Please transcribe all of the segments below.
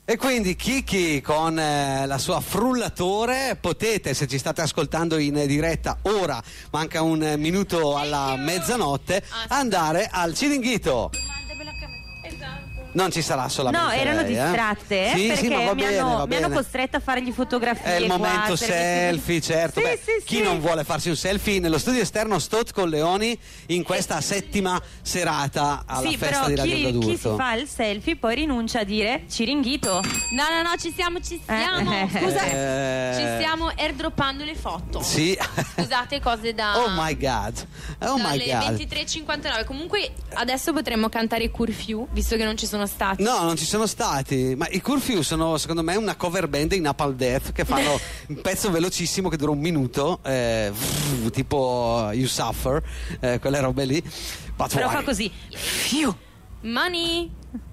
E quindi Kiki con la sua frullatore, potete, se ci state ascoltando in diretta ora, manca un minuto alla mezzanotte, andare al Ciringhito. Non ci sarà solamente No, erano lei, distratte Sì, perché sì, ma mi hanno bene. costretta a fargli fotografie. È il momento selfie, certo. Sì, Beh, sì, chi sì. non vuole farsi un selfie nello studio esterno Stot con Leoni in questa settima serata alla Sì, festa però di Radio chi d'Adulto? si fa il selfie poi rinuncia a dire Ciringhito. No, ci stiamo. Scusa, ci stiamo airdroppando le foto. Sì. Scusate, cose da. Oh my god. Oh my dalle god. 23:59. Comunque adesso potremmo cantare Curfew, visto che non ci sono stati. No, non ci sono stati. Ma i Curfew sono, secondo me, una cover band in Napalm Death che fanno un pezzo velocissimo che dura un minuto, tipo You Suffer, quelle robe lì. But Però why? fa così. Fiu. Money.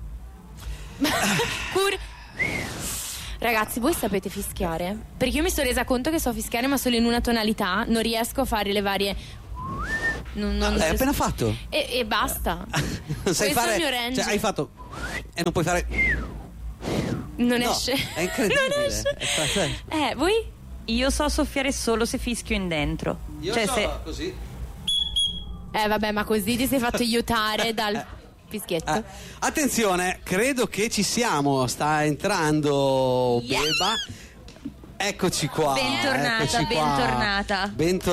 Ragazzi, voi sapete fischiare? Perché io mi sono resa conto che so fischiare ma solo in una tonalità. Non riesco a fare le varie. L'hai appena fatto? E basta. Non sai Questo fare. è il mio range. Cioè, hai fatto. E non puoi fare. Non No, esce. è incredibile. Non esce. Voi? Io so soffiare solo se fischio in dentro. Io Cioè, so se così. Vabbè, ma così ti sei fatto aiutare dal fischietto. Attenzione, credo che ci siamo. Sta entrando Yeah. Beba. Eccoci qua. Bentornata, eccoci qua.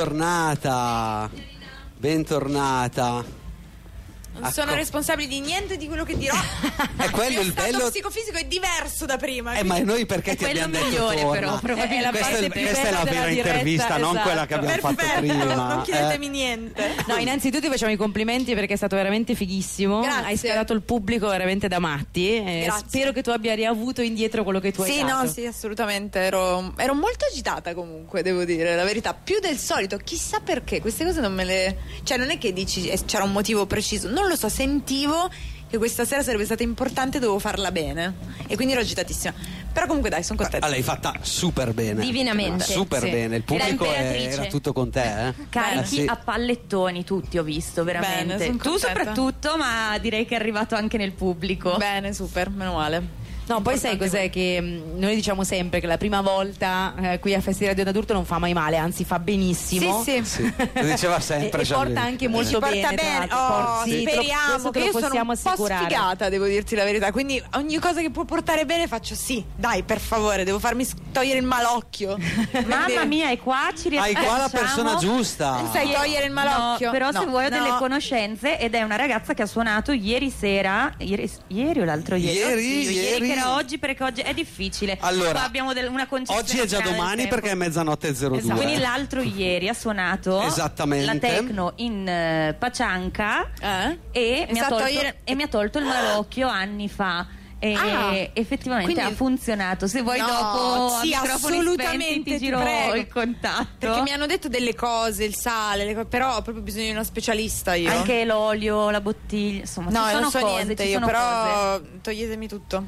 Bentornata. Non sono responsabili di niente di quello che dirò. È quello il stato bello. psicofisico è diverso da prima. Ma noi perché ti abbiamo detto migliore, torna? però, probabilmente. Questa è la vera intervista, non quella che abbiamo fatto prima. Non chiedetemi niente. No, innanzitutto ti facciamo i complimenti perché è stato veramente fighissimo. Grazie. Hai scalato il pubblico veramente da matti. Grazie. Spero che tu abbia riavuto indietro quello che tu hai Sì, dato. no, sì, assolutamente. Ero molto agitata comunque, devo dire la verità. Più del solito, chissà perché. Queste cose non me le. Cioè, non è che dici c'era un motivo preciso. Non lo so, sentivo che questa sera sarebbe stata importante, dovevo farla bene. E quindi ero agitatissima. Però comunque dai, sono contenta. L'hai fatta super bene. Divinamente. Super Sì. bene. Il pubblico Era imperatrice. era tutto con te, eh? carichi Sì. a pallettoni tutti, ho visto veramente. Bene, son Tu contenta. soprattutto, ma direi che è arrivato anche nel pubblico. Bene, super, meno male. No, poi sai cos'è che noi diciamo sempre che la prima volta qui a Festi Radio d'Adulto non fa mai male, anzi fa benissimo. Sì. Sì, lo diceva sempre E porta Gianluca. anche molto Si porta bene. bene. tra l'altro. Sì, Speriamo, questo te che lo io sono possiamo un po' assicurare. sfigata, devo dirti la verità. Quindi ogni cosa che può portare bene faccio sì. Dai, per favore, devo farmi togliere il malocchio. Mamma mia, è qua, ci Hai qua la riaffiacciamo. persona giusta. Sai togliere il malocchio? No, però se No, vuoi ho no. delle conoscenze ed è una ragazza che ha suonato ieri sera, ieri o l'altro ieri? Ieri, Oddio, ieri. che era oggi, perché oggi è difficile. Allora, Qua abbiamo una concessione. Oggi è già finale del domani tempo. perché è mezzanotte e 02. Esatto. Quindi l'altro ieri ha suonato Esattamente. la techno in Pacianca e Esatto, ieri- mi ha tolto il malocchio anni fa. E effettivamente quindi- ha funzionato. Se vuoi No, dopo sì, a microfoni assolutamente, spenti ti ti giro prego. il contatto. Perché mi hanno detto delle cose, il sale, però ho proprio bisogno di una specialista io. Anche l'olio, la bottiglia, insomma, No, ci sono non so cose, niente ci io, sono però cose. toglietemi tutto.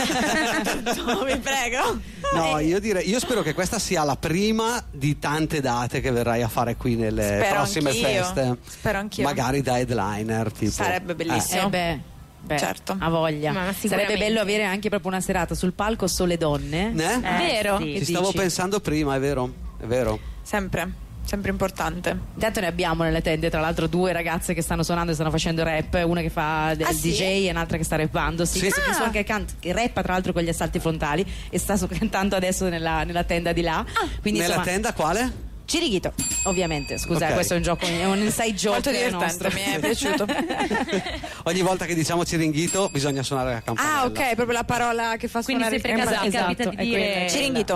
Tutto, vi prego. No, io spero che questa sia la prima di tante date che verrai a fare qui nelle Spero prossime anch'io. feste. Spero anch'io. Magari da headliner, tipo. Sarebbe bellissimo. Beh, Certo. ha voglia. Ma Sarebbe sicuramente. bello avere anche proprio una serata sul palco sole donne. Ne? Vero? Sì. Ci stavo dici? pensando prima, è vero? È vero. Sempre importante. Intanto ne abbiamo nelle tende, tra l'altro, due ragazze che stanno suonando e stanno facendo rap, una che fa del sì? DJ e un'altra che sta rappando. Sì, Sì. che so che che rappa tra l'altro con gli assalti frontali e sta cantando adesso nella tenda di là. Quindi Nella insomma, tenda quale? Cirighito, ovviamente. Scusa, Ok. questo è un gioco, è un inside joke Molto divertente, nostro. mi è piaciuto. Ogni volta che diciamo Ciringhito bisogna suonare la campanella. Ah, ok, proprio la parola che fa Quindi suonare se per caso Esatto, capita di è dire quella. Ciringhito.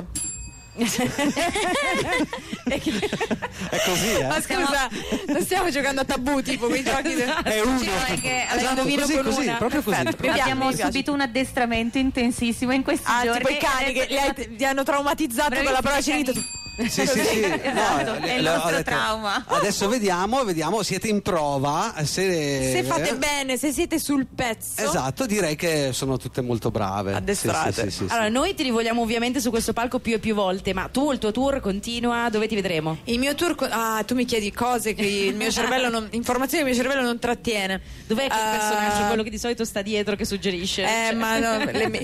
È così, eh? Ma scusa, non stiamo giocando a tabù, tipo quei giochi. È uno. Cioè, che Esatto, indovino così, con così, una. proprio così. Perfetto. proprio abbiamo mi piace. subito un addestramento intensissimo in questi giorni. Tipo i cani che li hanno traumatizzato con la parola Ciringhito. Sì. Esatto, è il nostro trauma. Adesso vediamo, siete in prova. Se fate bene, se siete sul pezzo. Esatto, direi che sono tutte molto brave. Addestrate. Sì. Allora, noi ti rivogliamo ovviamente su questo palco più e più volte, ma tu il tuo tour continua, dove ti vedremo? Il mio tour, tu mi chiedi cose che il mio cervello non, informazioni che il mio cervello non trattiene. Dov'è quel personaggio, quello che di solito sta dietro, che suggerisce? Ma no,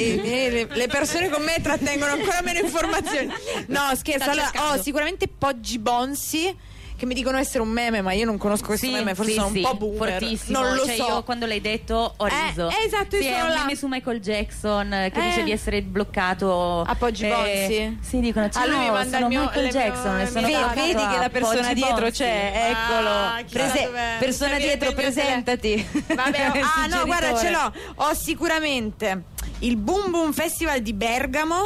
le persone con me trattengono ancora meno informazioni. No, scherzo. Allora, sicuramente Poggi Bonsi, che mi dicono essere un meme, ma io non conosco questo meme, forse sono un po' boomer. Fortissimo. Non lo so. Io quando l'hai detto ho riso. Esatto, sì, io è sono un là. meme su Michael Jackson che dice di essere bloccato a Poggi Bonsi. Sì, dicono ciao, lui mi manda sono il mio, Michael Jackson e sono vedi che la persona dietro c'è, eccolo. Persona dietro, presentati. Vabbè, no, guarda, ce l'ho. Ho sicuramente il Boom Boom Festival di Bergamo,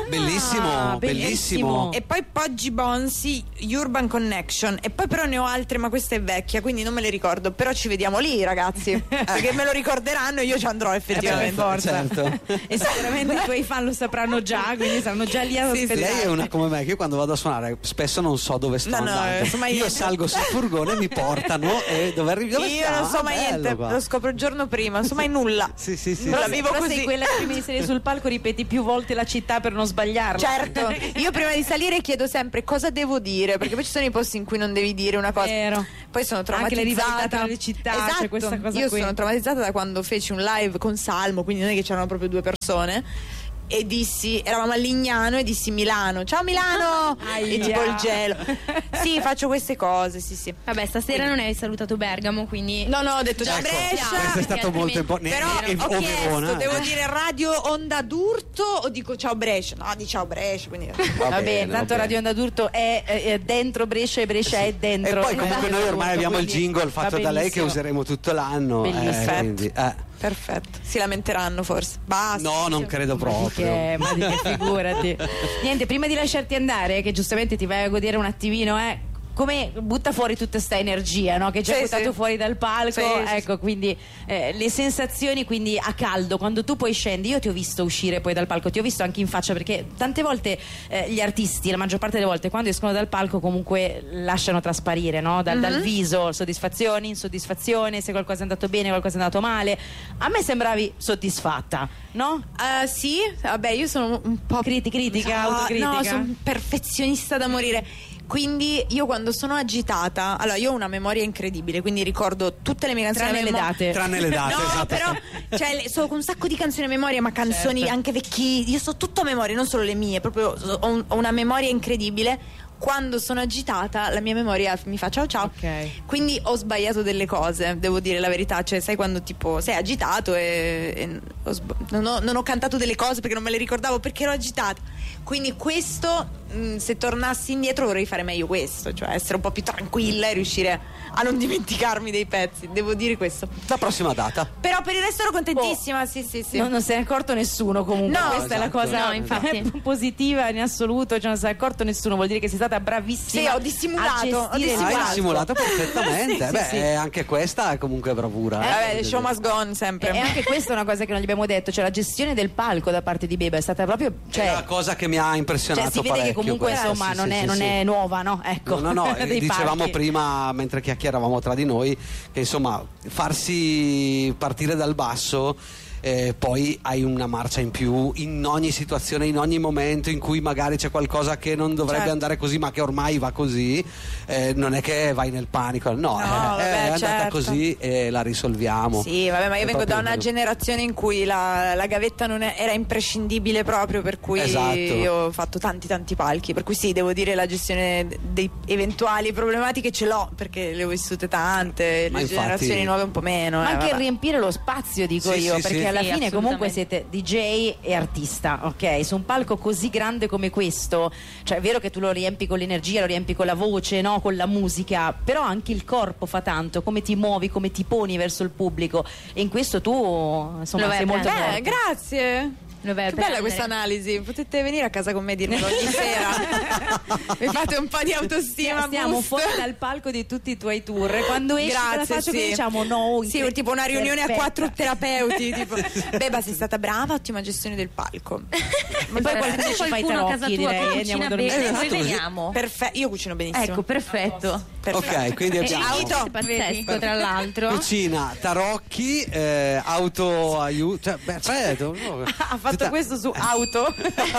bellissimo. e poi Poggi Bonsi, Urban Connection, e poi però ne ho altre, ma questa è vecchia, quindi non me le ricordo, però ci vediamo lì, ragazzi, perché me lo ricorderanno e io ci andrò effettivamente. Forza. Certo. E sicuramente i tuoi fan lo sapranno già, quindi saranno già lì a aspettare. Lei è una come me, che io quando vado a suonare spesso non so dove sto andando. insomma, io salgo sul furgone, mi portano e dove io non so mai niente, lo scopro il giorno prima, non so mai nulla. Sì. Però la vivo così. Sei quella che prima di salire sul palco ripeti più volte la città per non sbagliarla. Certo, io prima di salire chiedo sempre cosa devo dire, perché poi ci sono i posti in cui non devi dire una cosa. Vero. Poi sono Anche le traumatizzata. rivalità tra le città, esatto. c'è questa cosa io qui. sono traumatizzata da quando feci un live con Salmo, quindi non è che c'erano proprio due persone, e dissi, eravamo a Lignano e dissi Milano, ciao Milano, e tipo il gelo. Sì, faccio queste cose, sì. Vabbè, stasera non hai salutato Bergamo, quindi No, ho detto già Brescia. Questo è stato molto importante. Però ho chiesto, devo dire Radio Onda d'Urto o dico ciao Brescia? No, di ciao Brescia, quindi Va bene, tanto Radio Onda d'Urto è dentro Brescia e Brescia è dentro. E poi comunque noi ormai abbiamo il jingle fatto da lei che useremo tutto l'anno. Quindi, perfetto. Si lamenteranno forse. Basta. No, non credo proprio. Ma di che figurati. Niente, prima di lasciarti andare, che giustamente ti vai a godere un attimino, come butta fuori tutta sta energia, no? Che ci ha buttato fuori dal palco, ecco, quindi le sensazioni, quindi a caldo, quando tu poi scendi. Io ti ho visto uscire poi dal palco, ti ho visto anche in faccia, perché tante volte gli artisti, la maggior parte delle volte quando escono dal palco comunque lasciano trasparire, no? Dal viso soddisfazioni, insoddisfazione, se qualcosa è andato bene, qualcosa è andato male. A me sembravi soddisfatta, no? Sì, vabbè, io sono un po' critica, autocritica. No, sono perfezionista da morire. Quindi io quando sono agitata, allora io ho una memoria incredibile, quindi ricordo tutte le mie canzoni tranne le date, no, esatto. Però so con un sacco di canzoni a memoria, ma canzoni anche vecchi, io so tutto a memoria, non solo le mie, proprio ho una memoria incredibile. Quando sono agitata la mia memoria mi fa ciao. Quindi ho sbagliato delle cose, devo dire la verità, cioè sai quando tipo sei agitato e non ho cantato delle cose perché non me le ricordavo perché ero agitata. Quindi questo, se tornassi indietro vorrei fare meglio questo, cioè essere un po' più tranquilla e riuscire a non dimenticarmi dei pezzi, devo dire questo. La prossima data. Però per il resto ero contentissima, sì. Non se ne è accorto nessuno comunque, no, questa è la cosa positiva in assoluto, cioè non se ne è accorto nessuno, vuol dire che sei stata bravissima. Sì, ho dissimulato. Hai dissimulato perfettamente. Anche questa è comunque bravura. Vabbè, show must go on sempre. E anche questa è una cosa che non gli abbiamo detto, cioè la gestione del palco da parte di Beba è stata proprio, è una cosa che mi ha impressionato, cioè si vede che comunque insomma non è nuova, no? Ecco. No, dicevamo palchi. prima mentre chiacchieravamo tra di noi che insomma farsi partire dal basso, poi hai una marcia in più in ogni situazione, in ogni momento in cui magari c'è qualcosa che non dovrebbe andare così ma che ormai va così, non è che vai nel panico, è andata così e la risolviamo. Sì, vabbè, ma io vengo da una generazione in cui la gavetta era imprescindibile proprio, per cui io ho fatto tanti palchi, per cui sì, devo dire la gestione dei eventuali problematiche ce l'ho perché le ho vissute tante, le generazioni nuove un po' meno. Ma anche riempire lo spazio, dico io, perché alla fine comunque siete DJ e artista, ok? Su un palco così grande come questo, cioè è vero che tu lo riempi con l'energia, lo riempi con la voce, no? Con la musica, però anche il corpo fa tanto, come ti muovi, come ti poni verso il pubblico, e in questo tu insomma sei molto forte. Grazie. Che bella questa analisi, potete venire a casa con me e dirmelo ogni sera. Mi fate un po' di autostima. Stiamo fuori dal palco di tutti i tuoi tour. Quando esci la faccio che diciamo no. Sì, tipo una riunione a 4 terapeuti. Tipo, Beba, sei stata brava, ottima gestione del palco. Ma poi qualcuno ci fa i tarocchi, direi. Andiamo a dormire. Noi veniamo. Perfetto, io cucino benissimo. Ecco, perfetto. Ok, quindi abbiamo Pazzesco, tra l'altro. cucina, tarocchi, auto aiuto, cioè, perfetto. Ha fatto questo su auto.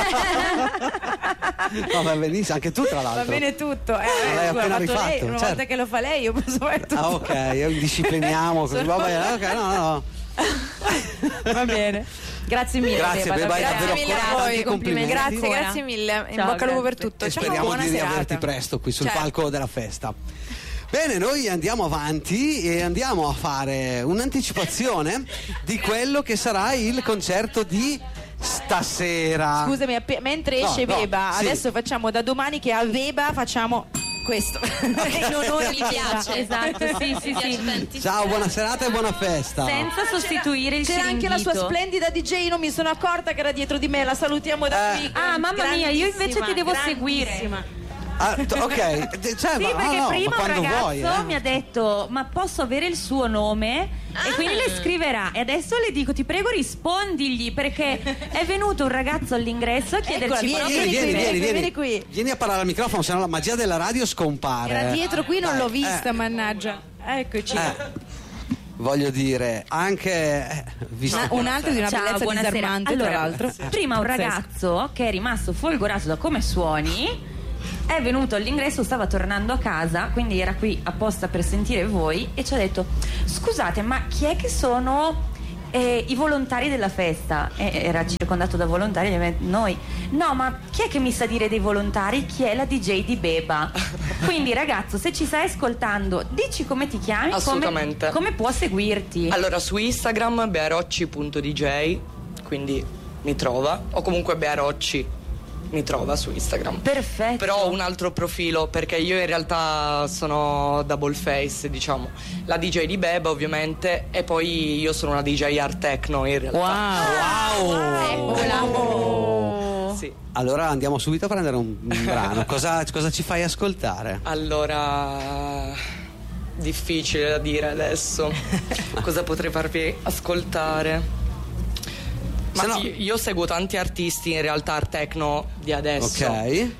No, va benissimo, anche tu tra l'altro. Va bene tutto. L'hai appena rifatto, lei, una certo. volta che lo fa lei, io posso fare tutto. Ah, ok, discipliniamo così. Va bene, ok, no. Va bene. Grazie mille. Grazie, Beba, davvero mille a tanti voi, complimenti. Grazie mille. In Ciao, bocca al lupo per grazie. tutto. E Ciao, speriamo buona di serata. riaverti presto qui sul Certo. palco della festa. Bene, noi andiamo avanti e andiamo a fare un'anticipazione di quello che sarà il concerto di stasera. Scusami, mentre esce No, Beba, sì. adesso facciamo da domani che a Beba facciamo questo. In onore Mi piace. Esatto, sì, sì, Mi piace sì. tantissimo. Ciao, buona serata e buona festa. Senza sostituire il C'era anche la sua Ciringhito. splendida DJ, non mi sono accorta che era dietro di me, la salutiamo da qui. Ah, mamma mia, io invece ti devo seguire. Grandissima. Ah, ok, cioè, Sì, perché prima ma un quando ragazzo vuoi, mi ha detto: ma posso avere il suo nome? E quindi le scriverà. E adesso le dico: ti prego, rispondigli, perché è venuto un ragazzo all'ingresso a chiederci Eccola, proprio vieni qui. Vieni a parlare al microfono, sennò la magia della radio scompare. Era dietro qui, non Dai, l'ho vista, mannaggia. Eccoci. Voglio dire, anche visto Un altro di una Ciao, bellezza buonasera. disarmante, Allora, tra l'altro. prima un Pazzesco. ragazzo che è rimasto folgorato da come suoni è venuto all'ingresso, stava tornando a casa, quindi era qui apposta per sentire voi e ci ha detto: scusate, ma chi è che sono i volontari della festa? Era circondato da volontari, noi. No, ma chi è che mi sa dire dei volontari? Chi è la DJ di Beba? Quindi ragazzo, se ci stai ascoltando, dici come ti chiami, Assolutamente. come può seguirti. Allora, su Instagram bearocci.dj, quindi mi trova, o comunque bearocci mi trova su Instagram. Perfetto. Però ho un altro profilo, perché io in realtà sono double face, diciamo. La DJ di Beba, ovviamente, e poi io sono una DJ art techno in realtà. Wow! Sì. Allora andiamo subito a prendere un brano. Cosa ci fai ascoltare? Allora, difficile da dire adesso. Cosa potrei farvi ascoltare? Ma Se no- io seguo tanti artisti in realtà art techno di adesso. Ok.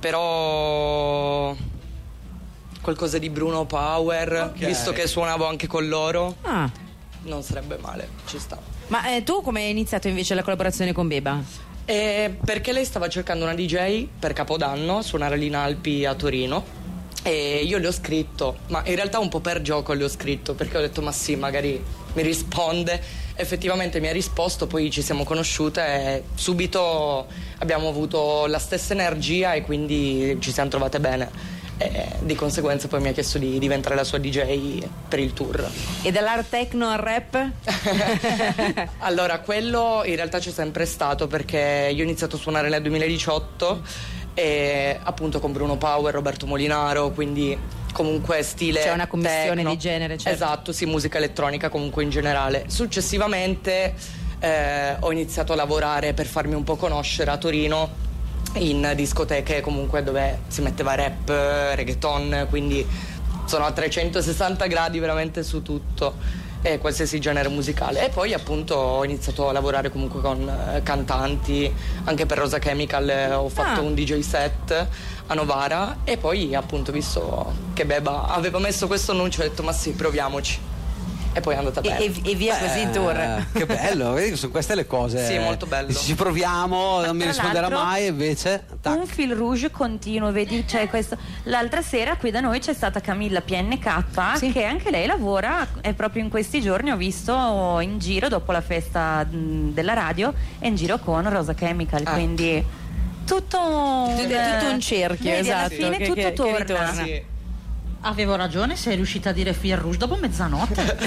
Però qualcosa di Bruno Power, Ok. visto che suonavo anche con loro, Ah. non sarebbe male, ci sta. Ma tu come hai iniziato invece la collaborazione con Beba? Perché lei stava cercando una DJ per Capodanno, suonare lì in Alpi a Torino, e io le ho scritto, ma in realtà un po' per gioco le ho scritto, perché ho detto ma sì, magari mi risponde. Effettivamente mi ha risposto, poi ci siamo conosciute e subito abbiamo avuto la stessa energia e quindi ci siamo trovate bene. E di conseguenza poi mi ha chiesto di diventare la sua DJ per il tour. E dall'art techno al rap? Allora, quello in realtà c'è sempre stato, perché io ho iniziato a suonare nel 2018 e appunto con Bruno Power, Roberto Molinaro, quindi comunque stile C'è una commissione techno. di genere, certo. Esatto, sì, musica elettronica comunque in generale. Successivamente ho iniziato a lavorare per farmi un po' conoscere a Torino in discoteche comunque dove si metteva rap, reggaeton, quindi sono a 360 gradi veramente su tutto e qualsiasi genere musicale. E poi appunto ho iniziato a lavorare comunque con cantanti, anche per Rosa Chemical ho fatto un DJ set a Novara, e poi appunto visto che Beba aveva messo questo annuncio ho detto ma sì, proviamoci, e poi è andata bene. E via così il tour. Che bello, vedi, sono queste le cose. Sì, molto bello. Dici, ci proviamo, non mi Tra risponderà l'altro, mai, invece tac. un fil rouge continuo, vedi, c'è questo. L'altra sera qui da noi c'è stata Camilla PNK, Sì. che anche lei lavora, e proprio in questi giorni ho visto in giro dopo la festa della radio, è in giro con Rosa Chemical, quindi tutto Tutto un cerchio, vedi, alla esatto, fine tutto che torna. ritorna. Sì. Avevo ragione, sei riuscita a dire Fil Rouge dopo mezzanotte.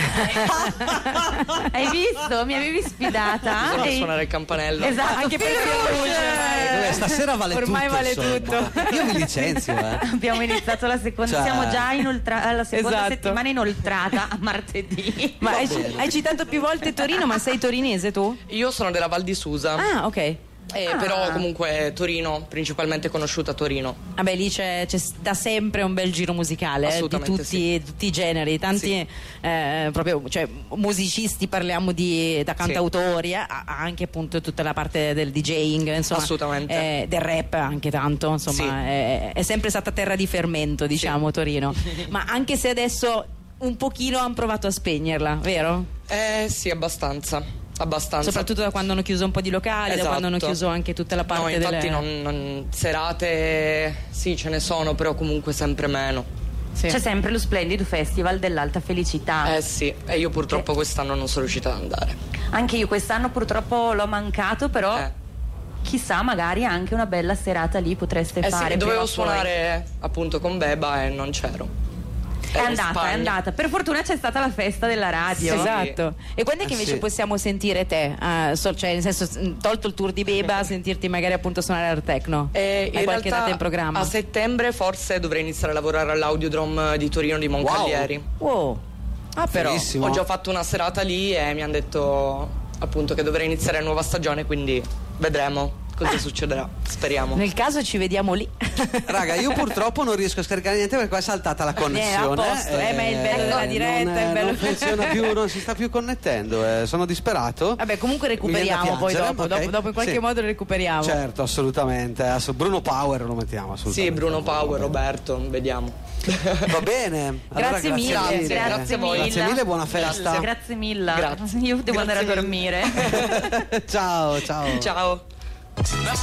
Hai visto? Mi avevi sfidata. Bisogna suonare il campanello. Esatto, anche per Fil Rouge. Stasera vale ormai tutto. Vale insomma. tutto. Io mi licenzio. Abbiamo iniziato la seconda, Cioè... siamo già alla seconda Esatto. settimana inoltrata a martedì. Ma hai citato più volte Torino, ma sei torinese tu? Io sono della Val di Susa. Ah, ok. Però comunque Torino, principalmente conosciuta a Torino. Vabbè, lì c'è da sempre un bel giro musicale, di Assolutamente tutti i generi, tanti proprio, cioè, musicisti, parliamo da cantautori, anche appunto tutta la parte del DJing, insomma, assolutamente. Del rap anche tanto, insomma, è sempre stata terra di fermento, diciamo, Torino. Ma anche se adesso un pochino hanno provato a spegnerla, vero? Sì, abbastanza. Soprattutto da quando hanno chiuso un po' di locali, da quando hanno chiuso anche tutta la parte infatti serate sì, ce ne sono, però comunque sempre meno. C'è sempre lo splendido festival dell'Alta Felicità. Sì, e io purtroppo quest'anno non sono riuscita ad andare. Anche io quest'anno purtroppo l'ho mancato, però chissà, magari anche una bella serata lì potreste fare. Sì, dovevo suonare appunto con Beba e non c'ero. È andata. Per fortuna c'è stata la festa della radio. Sì, esatto. E quando è che invece possiamo sentire te? Cioè, nel senso, tolto il tour di Beba, sentirti magari appunto suonare al techno? Hai qualche data in programma? A settembre forse dovrei iniziare a lavorare all'Audiodrome di Torino di Moncalieri. Wow. Però ho già fatto una serata lì e mi hanno detto appunto che dovrei iniziare la nuova stagione, quindi vedremo cosa succederà, speriamo. Nel caso ci vediamo lì. Raga, io purtroppo non riesco a scaricare niente perché qua è saltata la connessione. A posto, ma è il bello della diretta, è bello. Non funziona più, non si sta più connettendo, sono disperato. Vabbè, comunque recuperiamo poi dopo, okay. dopo in qualche modo lo recuperiamo. Certo, assolutamente. Bruno Power lo mettiamo assolutamente. Sì, Bruno Power, Roberto, vediamo. Va bene. Allora, grazie mille. Grazie a voi. Grazie mille, buona festa. Grazie mille. Grazie. Io devo andare a dormire. Ciao. Ciao.